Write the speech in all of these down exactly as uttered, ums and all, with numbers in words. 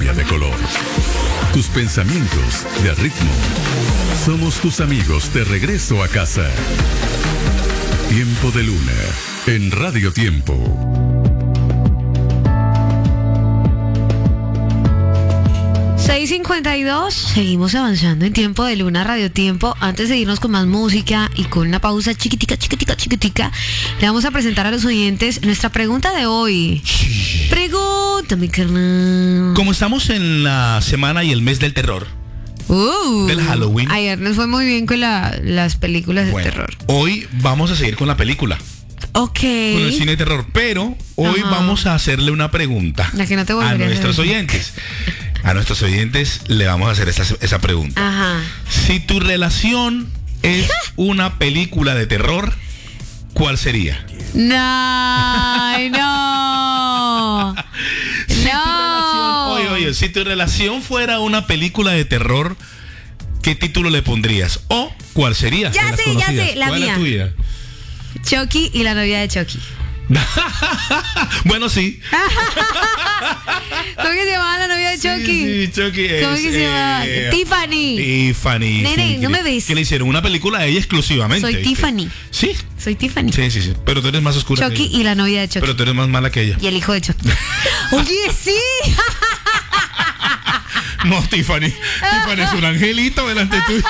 línea de color. Tus pensamientos de ritmo. Somos tus amigos de regreso a casa. Tiempo de Luna en Radio Tiempo. seis cincuenta y dos, seguimos avanzando en Tiempo de Luna, Radio Tiempo. Antes de irnos con más música y con una pausa chiquitica, chiquitica, chiquitica, le vamos a presentar a los oyentes nuestra pregunta de hoy. Pregúntame, carnal. Como estamos en la semana y el mes del terror, Uh, del Halloween. Ayer nos fue muy bien con la, las películas de bueno, terror. Hoy vamos a seguir con la película. Ok. Con el cine de terror, pero hoy Ajá. vamos a hacerle una pregunta La que no te a volvería a nuestros hacer. oyentes. A nuestros oyentes le vamos a hacer esa, esa pregunta. Ajá. Si tu relación es una película de terror, ¿cuál sería? No, ay, no. Si tu No. relación- oye, oye, si tu relación fuera una película de terror, ¿qué título le pondrías? ¿O cuál sería? Ya de las sé, ya conocidas? sé, la ¿Cuál es mía. tuya? Chucky y la novia de Chucky. Bueno, sí. ¿Cómo que se llamaba la novia de Chucky? Sí, sí, Chucky ¿Cómo es, que se llama? eh, Tiffany. Tiffany. Nene, sí, no que- me ves. Que le hicieron una película a ella exclusivamente. Soy ¿viste? Tiffany. Sí. Soy Tiffany. Sí, sí, sí. Pero tú eres más oscura Chucky que ella. y la novia de Chucky. Pero tú eres más mala que ella. Y el hijo de Chucky. Oye, sí. No, Tiffany. Tiffany es un angelito delante tuyo.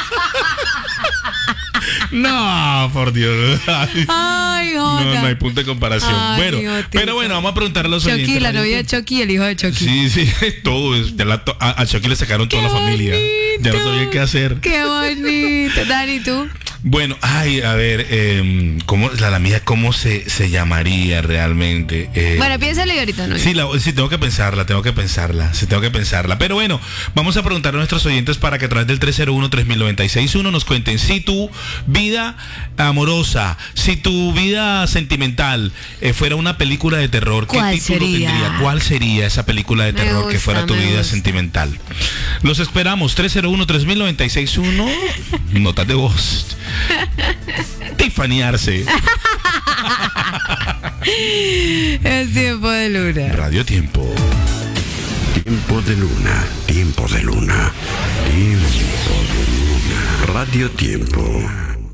No, por Dios. Ay, Ay, no, Jota. no hay punto de comparación. Ay, bueno, Jotita. pero bueno, vamos a preguntarle a los oyentes. Chucky, la Radio novia de Tiempo. Chucky y el hijo de Chucky. Sí, sí, todo. es- ya la to- a, a Chucky le sacaron toda Qué la familia. Ya no bonito. sabían qué hacer. Qué bonito. Dani, ¿tú? Bueno, ay, a ver, eh, ¿cómo, la, la mía, ¿cómo se, se llamaría realmente? Eh, Bueno, piénsale ahorita, ¿no? Sí, la, sí, tengo que pensarla, tengo que pensarla, sí, tengo que pensarla. Pero bueno, vamos a preguntar a nuestros oyentes para que a través del tres cero uno, tres mil noventa y seis uno nos cuenten si tu vida amorosa, si tu vida sentimental eh, fuera una película de terror, ¿qué ¿Cuál título sería? tendría? ¿Cuál sería esa película de Me terror que gusta, fuera tu me vida gusta. sentimental? Los esperamos, tres cero uno, tres mil noventa y seis uno, notas de voz. Tiffany Arce. Es Tiempo de Luna. Radio Tiempo. Tiempo de Luna, Tiempo de Luna, Tiempo de Luna. Radio Tiempo.